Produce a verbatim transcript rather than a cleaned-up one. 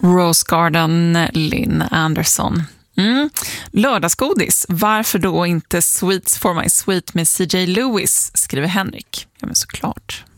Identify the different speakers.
Speaker 1: Rose Garden, Lynn Anderson. Mm. Lördagsgodis, varför då inte Sweets for my sweet med C J Lewis, skriver Henrik. Ja men såklart.